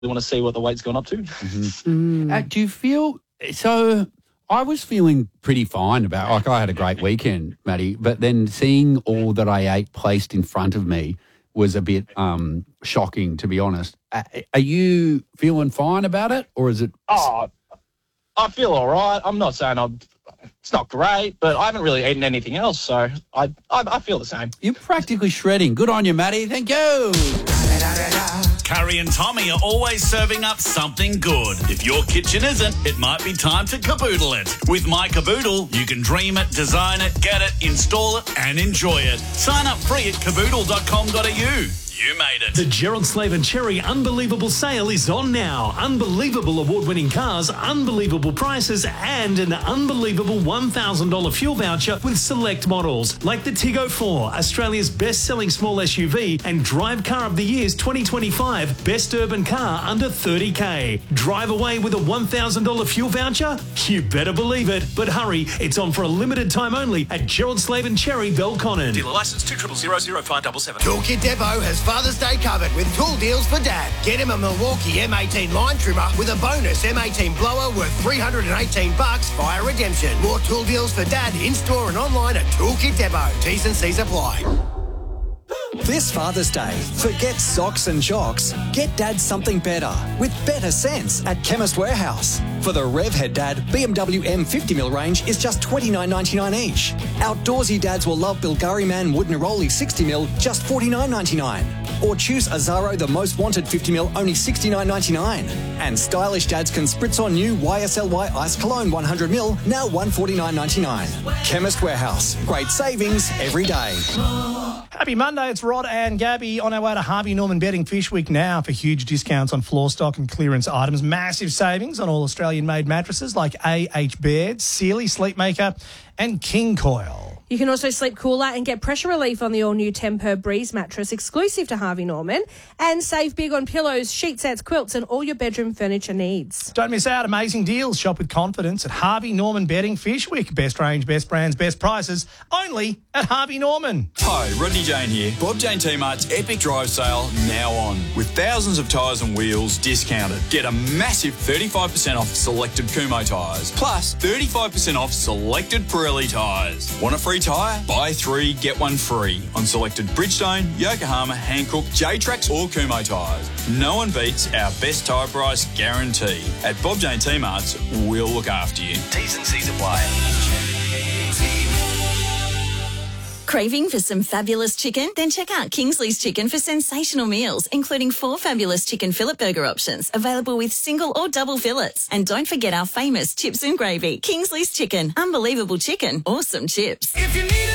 want to see what the weight's gone up to. Do you feel so? I was feeling pretty fine about. Like I had a great weekend, Matty, but then seeing all that I ate placed in front of me was a bit shocking, to be honest. Are you feeling fine about it, or is it? Oh, I feel all right. I'm not saying it's not great, but I haven't really eaten anything else, so I feel the same. You're practically shredding. Good on you, Matty. Thank you. Curry and Tommy are always serving up something good. If your kitchen isn't, it might be time to caboodle it. With My Caboodle, you can dream it, design it, get it, install it, and enjoy it. Sign up free at caboodle.com.au. You made it. The Gerald Slave and Cherry Unbelievable Sale is on now. Unbelievable award-winning cars, unbelievable prices, and an unbelievable $1,000 fuel voucher with select models like the Tiggo 4, Australia's best-selling small SUV, and Drive Car of the Year's 2025 Best Urban Car under $30K. Drive away with a $1,000 fuel voucher? You better believe it. But hurry, it's on for a limited time only at Gerald Slave and Cherry, Belconnen. Dealer licence 2000577. Toolkit Depot has Father's Day covered with tool deals for Dad. Get him a Milwaukee M18 line trimmer with a bonus M18 blower worth $318 via redemption. More tool deals for Dad in-store and online at Toolkit Depot. T's and C's apply. This Father's Day, forget socks and jocks. Get Dad something better with better sense at Chemist Warehouse. For the Revhead Dad, BMW M50mm range is just $29.99 each. Outdoorsy dads will love Bulgari Man Wood Neroli 60mm, just $49.99. Or choose Azaro the Most Wanted 50mm, only $69.99. And stylish dads can spritz on new YSLY Ice Cologne 100ml, now $149.99. Chemist Warehouse, great savings every day. Happy Monday, it's Rod and Gabby on our way to Harvey Norman Bedding Fish Week now for huge discounts on floor stock and clearance items. Massive savings on all Australian-made mattresses like AH Bed, Sealy Sleepmaker and King Coil. You can also sleep cooler and get pressure relief on the all-new Temper Breeze mattress exclusive to Harvey Norman, and save big on pillows, sheet sets, quilts and all your bedroom furniture needs. Don't miss out. Amazing deals. Shop with confidence at Harvey Norman Bedding Fish Week. Best range, best brands, best prices, only at Harvey Norman. Hi, Rodney Jane here. Bob Jane T-Mart's Epic Drive Sale now on, with thousands of tyres and wheels discounted. Get a massive 35% off selected Kumho tyres, plus 35% off selected Pirelli tyres. Want a free tyre? Buy 3, get 1 free on selected Bridgestone, Yokohama, Hankook, J-Trax or Kumho tyres. No one beats our best tyre price guarantee. At Bob Jane T-Mart's, we'll look after you. T's and C's apply. Craving for some fabulous chicken? Then check out Kingsley's Chicken for sensational meals, including 4 fabulous chicken fillet burger options, available with single or double fillets. And don't forget our famous chips and gravy. Kingsley's Chicken. Unbelievable chicken. Awesome chips.